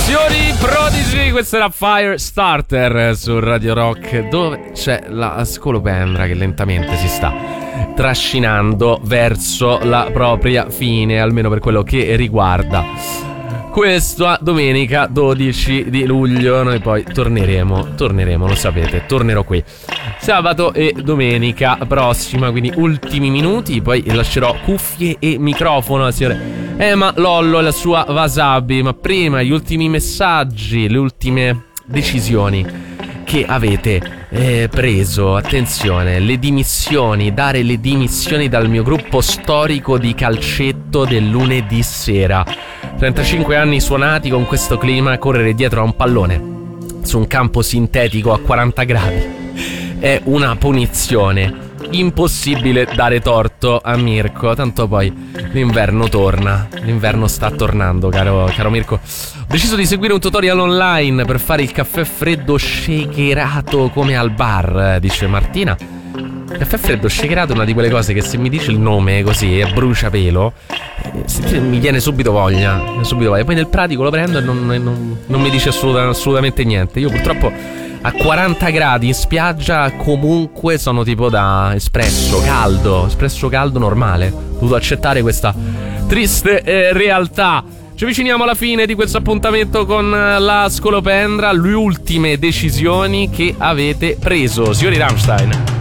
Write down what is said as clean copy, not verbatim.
Signori Prodigy, questo era Firestarter su Radio Rock, dove c'è la scolopendra che lentamente si sta trascinando verso la propria fine, almeno per quello che riguarda questa domenica 12 di luglio. Noi poi torneremo, lo sapete, tornerò qui sabato e domenica prossima, quindi ultimi minuti, poi lascerò cuffie e microfono al signore Ema Lollo e la sua Wasabi. Ma prima gli ultimi messaggi, le ultime decisioni che avete preso. Attenzione, le dimissioni, dare le dimissioni dal mio gruppo storico di calcetto del lunedì sera. 35 anni suonati con questo clima, correre dietro a un pallone su un campo sintetico a 40 gradi è una punizione. Impossibile dare torto a Mirko, tanto poi l'inverno torna, l'inverno sta tornando, caro Mirko. Ho deciso di seguire un tutorial online per fare il caffè freddo shakerato come al bar, dice Martina. Caffè freddo shakerato è una di quelle cose che se mi dici il nome così e bruciapelo mi viene subito voglia. Poi nel pratico lo prendo e non mi dice assolutamente niente. Io purtroppo a 40 gradi in spiaggia comunque sono tipo da espresso caldo normale. Ho dovuto accettare questa triste realtà. Ci avviciniamo alla fine di questo appuntamento con la scolopendra. Le ultime decisioni che avete preso, signori Rammstein.